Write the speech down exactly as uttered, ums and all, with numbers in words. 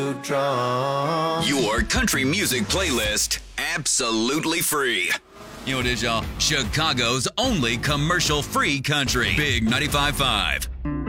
Your country music playlist, absolutely free. You know what it is, y'all? Chicago's only commercial-free country. Big ninety-five point five.